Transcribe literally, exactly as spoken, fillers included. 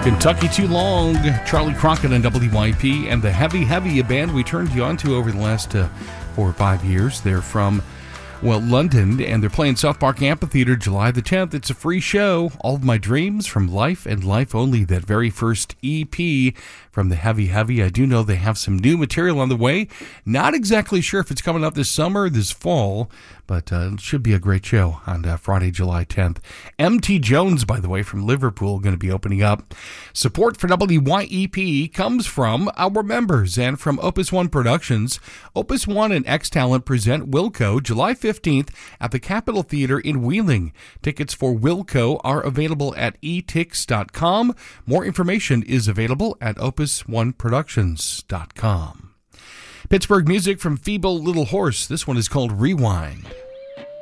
Kentucky Too Long, Charlie Crockett on W Y P, and the Heavy Heavy, a band we turned you on to over the last uh, four or five years. They're from, well, London, and they're playing South Park Amphitheater July the tenth. It's a free show. All of My Dreams from Life and Life Only, that very first E P from the Heavy Heavy. I do know they have some new material on the way. Not exactly sure if it's coming up this summer or this fall, but uh, it should be a great show on uh, Friday, July tenth. M T Jones, by the way, from Liverpool, going to be opening up. Support for W Y E P comes from our members and from Opus One Productions. Opus One and X-Talent present Wilco July fifteenth at the Capitol Theater in Wheeling. Tickets for Wilco are available at e tix dot com. More information is available at opus one productions dot com. Pittsburgh music from Feeble Little Horse. This one is called Rewind.